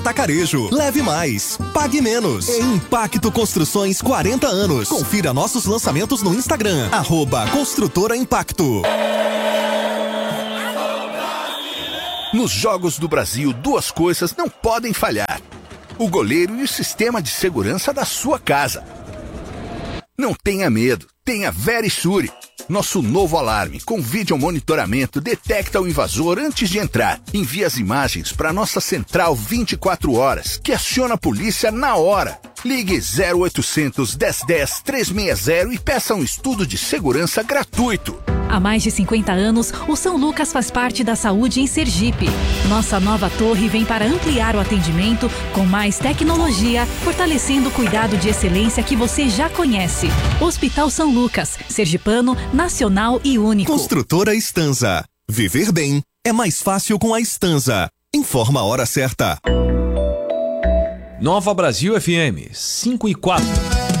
Tacarejo, leve mais, pague menos. E Impacto Construções 40 anos. Confira nossos lançamentos no Instagram, @Construtora Impacto. Nos Jogos do Brasil, duas coisas não podem falhar: o goleiro e o sistema de segurança da sua casa. Não tenha medo, tenha Verisure. Nosso novo alarme com vídeo monitoramento detecta o invasor antes de entrar. Envia as imagens para nossa central 24 horas, que aciona a polícia na hora. Ligue 0800 1010 360 e peça um estudo de segurança gratuito. Há mais de 50 anos, o São Lucas faz parte da saúde em Sergipe. Nossa nova torre vem para ampliar o atendimento com mais tecnologia, fortalecendo o cuidado de excelência que você já conhece. Hospital São Lucas, sergipano, nacional e único. Construtora Estanza. Viver bem é mais fácil com a Estanza. Informa a hora certa. Nova Brasil FM 5 e 4.